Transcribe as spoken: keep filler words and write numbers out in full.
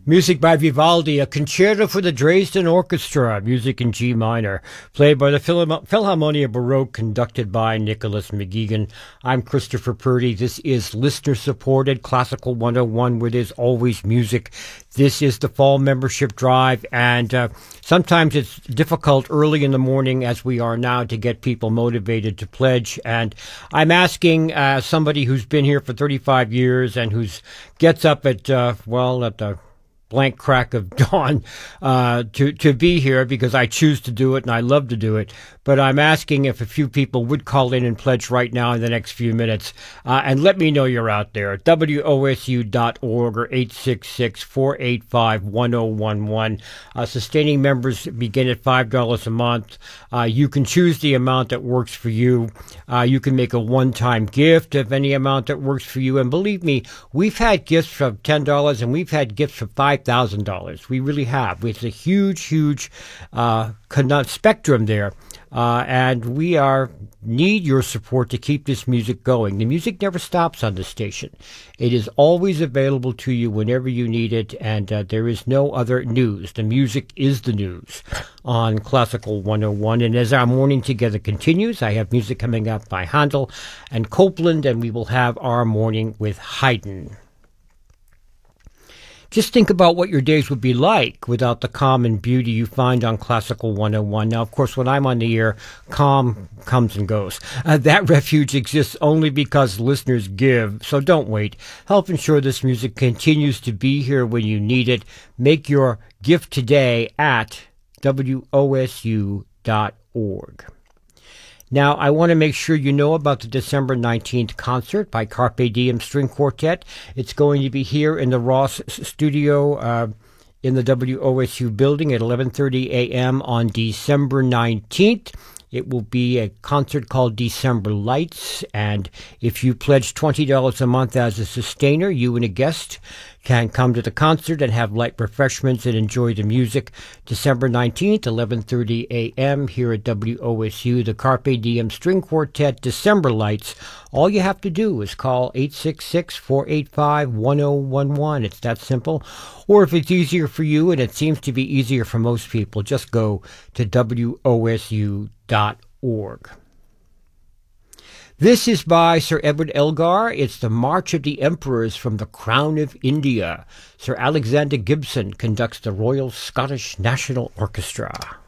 Music by Vivaldi, a concerto for the Dresden Orchestra, music in G minor, played by the Philharmonia Baroque, conducted by Nicholas McGuigan. I'm Christopher Purdy. This is listener-supported Classical one oh one, where there's always music. This is the fall membership drive, and uh, sometimes it's difficult early in the morning, as we are now, to get people motivated to pledge. And I'm asking uh, somebody who's been here for thirty-five years and who's gets up at, uh, well, at the blank crack of dawn uh, to, to be here, because I choose to do it and I love to do it. But I'm asking if a few people would call in and pledge right now in the next few minutes. Uh, and let me know you're out there. W O S U dot org or eight six six, four eight five, one oh one one. Uh, sustaining members begin at five dollars a month. Uh, you can choose the amount that works for you. Uh, you can make a one-time gift of any amount that works for you. And believe me, we've had gifts of ten dollars and we've had gifts of five thousand dollars. We really have. It's a huge, huge uh, spectrum there. Uh, and we are need your support to keep this music going. The music never stops on the station. It is always available to you whenever you need it, and uh, there is no other news. The music is the news on Classical one oh one. And as our morning together continues, I have music coming up by Handel and Copland, and we will have our morning with Haydn. Just think about what your days would be like without the calm and beauty you find on Classical one oh one. Now, of course, when I'm on the air, calm comes and goes. Uh, that refuge exists only because listeners give, so don't wait. Help ensure this music continues to be here when you need it. Make your gift today at W O S U dot org. Now, I want to make sure you know about the December nineteenth concert by Carpe Diem String Quartet. It's going to be here in the Ross Studio uh, in the W O S U building at eleven thirty a.m. on December nineteenth. It will be a concert called December Lights, and if you pledge twenty dollars a month as a sustainer, you and a guest can come to the concert and have light refreshments and enjoy the music. December nineteenth, eleven thirty a.m. here at W O S U, the Carpe Diem String Quartet, December Lights. All you have to do is call eight six six, four eight five, one oh one one. It's that simple. Or if it's easier for you, and it seems to be easier for most people, just go to W O S U dot org. This is by Sir Edward Elgar. It's the March of the Emperors from the Crown of India. Sir Alexander Gibson conducts the Royal Scottish National Orchestra.